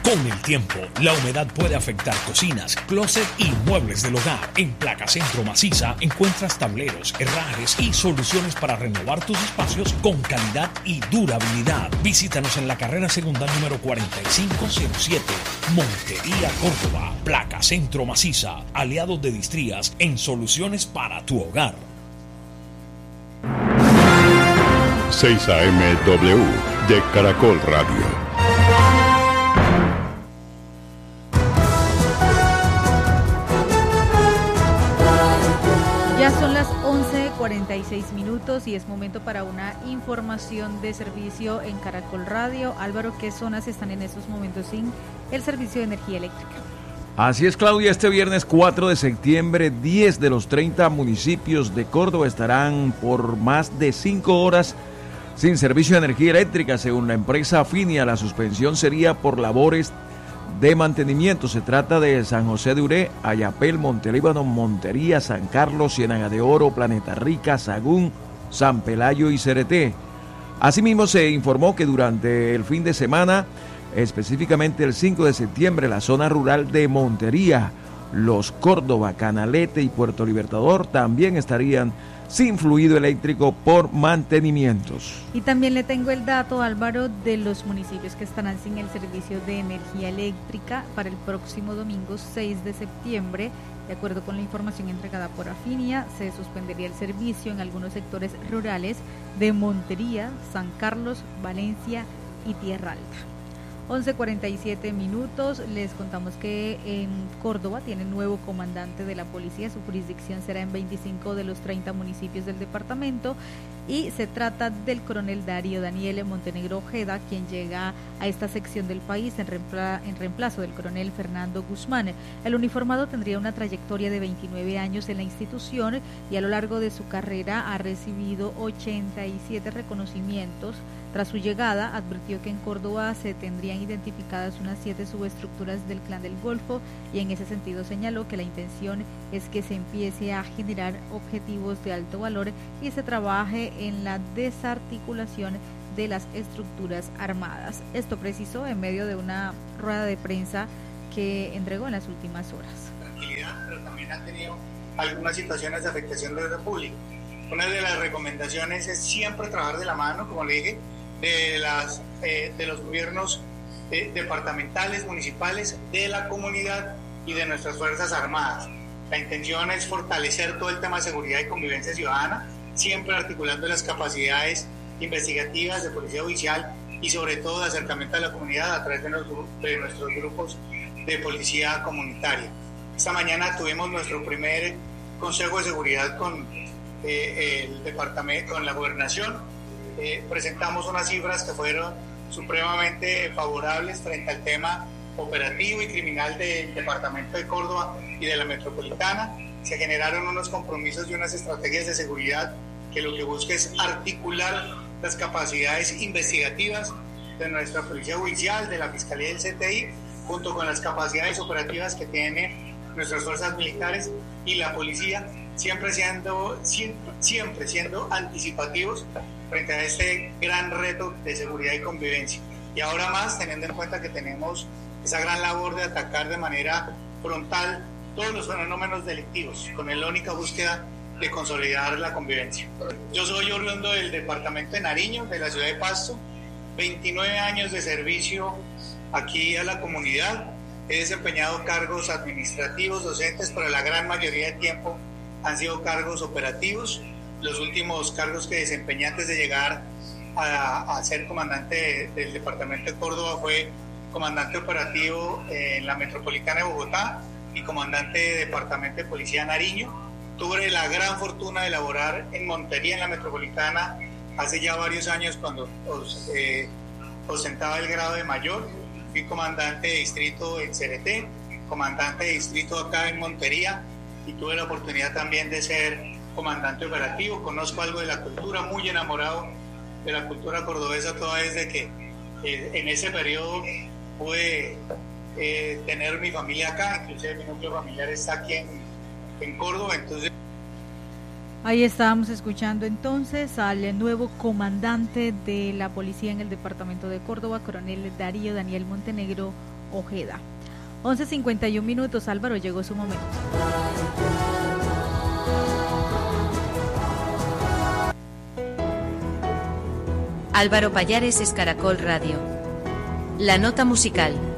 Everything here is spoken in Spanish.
Con el tiempo, la humedad puede afectar cocinas, closet y muebles del hogar. En Placa Centro Maciza encuentras tableros, herrajes y soluciones para renovar tus espacios con calidad y durabilidad. Visítanos en la carrera segunda número 4507, Montería, Córdoba. Placa Centro Maciza, aliados de Distrías en soluciones para tu hogar. 6 AM/W de Caracol Radio. Ya son las 11:46 y es momento para una información de servicio en Caracol Radio. Álvaro, ¿qué zonas están en estos momentos sin el servicio de energía eléctrica? Así es, Claudia, este viernes 4 de septiembre, 10 de los 30 municipios de Córdoba estarán por más de 5 horas sin servicio de energía eléctrica. Según la empresa Afinia, la suspensión sería por labores de mantenimiento. Se trata de San José de Uré, Ayapel, Montelíbano, Montería, San Carlos, Ciénaga de Oro, Planeta Rica, Sagún, San Pelayo y Cereté. Asimismo, se informó que durante el fin de semana, específicamente el 5 de septiembre, la zona rural de Montería, Los Córdoba, Canalete y Puerto Libertador también estarían sin fluido eléctrico por mantenimientos. Y también le tengo el dato, Álvaro, de los municipios que estarán sin el servicio de energía eléctrica para el próximo domingo 6 de septiembre. De acuerdo con la información entregada por Afinia, se suspendería el servicio en algunos sectores rurales de Montería, San Carlos, Valencia y Tierra Alta. 11:47, les contamos que en Córdoba tiene nuevo comandante de la policía. Su jurisdicción será en 25 de los 30 municipios del departamento y se trata del coronel Darío Daniel Montenegro Ojeda, quien llega a esta sección del país en reemplazo del coronel Fernando Guzmán. El uniformado tendría una trayectoria de 29 años en la institución y a lo largo de su carrera ha recibido 87 reconocimientos. Tras su llegada, advirtió que en Córdoba se tendrían identificadas unas 7 subestructuras del Clan del Golfo y en ese sentido señaló que la intención es que se empiece a generar objetivos de alto valor y se trabaje en la desarticulación de las estructuras armadas. Esto precisó en medio de una rueda de prensa que entregó en las últimas horas. Tranquilidad, pero también han tenido algunas situaciones de afectación de orden público. Una de las recomendaciones es siempre trabajar de la mano, como le dije, de los gobiernos departamentales, municipales, de la comunidad y de nuestras Fuerzas Armadas. La intención es fortalecer todo el tema de seguridad y convivencia ciudadana, siempre articulando las capacidades investigativas de policía judicial y sobre todo de acercamiento a la comunidad a través de nuestros grupos de policía comunitaria. Esta mañana tuvimos nuestro primer Consejo de Seguridad con el departamento, con la gobernación. Presentamos unas cifras que fueron supremamente favorables frente al tema operativo y criminal del departamento de Córdoba y de la metropolitana. Se generaron unos compromisos y unas estrategias de seguridad que lo que busca es articular las capacidades investigativas de nuestra policía judicial, de la fiscalía y del CTI, junto con las capacidades operativas que tienen nuestras fuerzas militares y la policía, siempre siendo anticipativos frente a este gran reto de seguridad y convivencia. Y ahora más, teniendo en cuenta que tenemos esa gran labor de atacar de manera frontal todos los fenómenos delictivos, con la única búsqueda de consolidar la convivencia. Yo soy oriundo del departamento de Nariño, de la ciudad de Pasto, 29 años de servicio aquí a la comunidad. He desempeñado cargos administrativos, docentes, pero la gran mayoría de tiempo han sido cargos operativos. Los últimos cargos que desempeñé antes de llegar a ser comandante del departamento de Córdoba fue comandante operativo en la metropolitana de Bogotá y comandante de departamento de policía Nariño. Tuve la gran fortuna de laborar en Montería, en la metropolitana, hace ya varios años cuando ostentaba el grado de mayor. Fui comandante de distrito en Cereté, comandante de distrito acá en Montería y tuve la oportunidad también de ser comandante operativo. Conozco algo de la cultura, muy enamorado de la cultura cordobesa, toda desde que en ese periodo pude tener mi familia acá, inclusive mi núcleo familiar está aquí en Córdoba, entonces... Ahí estábamos escuchando entonces al nuevo comandante de la policía en el departamento de Córdoba, coronel Darío Daniel Montenegro Ojeda. 11:51 minutos, Álvaro, llegó su momento. Álvaro Pallares es Caracol Radio. La nota musical.